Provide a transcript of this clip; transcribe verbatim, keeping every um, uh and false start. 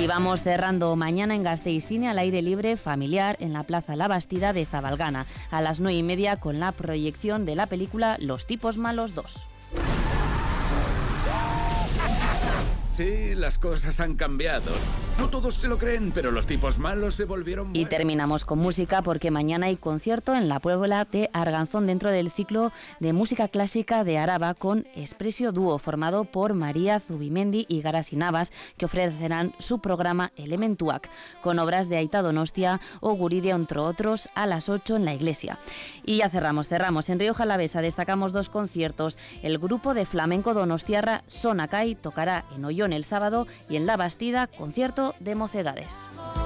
Y vamos cerrando mañana en Gasteiz Cine al aire libre familiar en la Plaza La Bastida de Zabalgana, a las nueve y media con la proyección de la película Los tipos malos dos. Sí, las cosas han cambiado. No todos se lo creen, pero los tipos malos se volvieron buenos. Y terminamos con música porque mañana hay concierto en la Puebla de Arganzón dentro del ciclo de música clásica de Araba con Expresio Dúo, formado por María Zubimendi y Garasi Navas, que ofrecerán su programa Elementuak, con obras de Aita Donostia o Guride, entre otros, a las ocho en la iglesia. Y ya cerramos, cerramos. En Rioja Alavesa destacamos dos conciertos. El grupo de flamenco donostiarra Sonakai tocará en Ollón el sábado y en La Bastida, concierto de Mocedades.